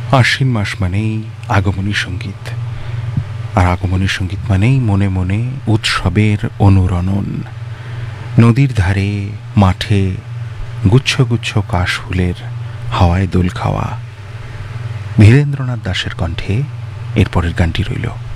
আশ্বিন মাস মানেই আগমনী সঙ্গীত, আর আগমনী সঙ্গীত মানেই মনে মনে উৎসবের অনুরণন। নদীর ধারে, মাঠে গুচ্ছ গুচ্ছ কাশফুলের হাওয়ায় দোল খাওয়া। ধীরেন্দ্রনাথ দাশের কণ্ঠে এরপরের গানটি রইল।